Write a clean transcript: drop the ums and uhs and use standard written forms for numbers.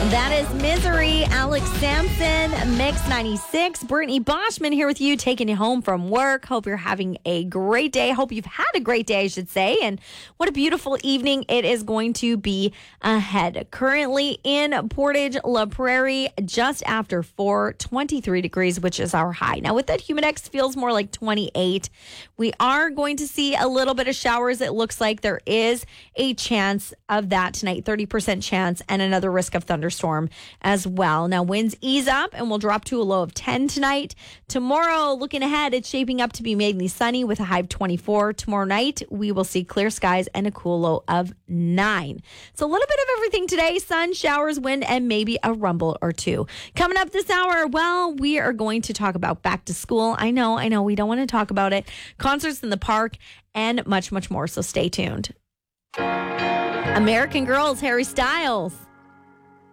That is Misery, Alex Sampson, Mix 96. Brittany Boschman here with you, taking you home from work. Hope you're having a great day. Hope you've had a great day, I should say. And what a beautiful evening it is going to be ahead. Currently in Portage La Prairie, just after 23 degrees, which is our high. Now, with that Humidex, feels more like 28. We are going to see a little bit of showers. It looks like there is a chance of that tonight, 30% chance, and another risk of thunderstorm as well. Now, winds ease up and will drop to a low of 10 tonight. Tomorrow, looking ahead, it's shaping up to be mainly sunny with a high of 24. Tomorrow night, we will see clear skies and a cool low of 9. So a little bit of everything today: sun, showers, wind, and maybe a rumble or two. Coming up this hour, well, we are going to talk about back to school. I know, we don't want to talk about it. Concerts in the park and much, much more. So stay tuned. American Girls, Harry Styles.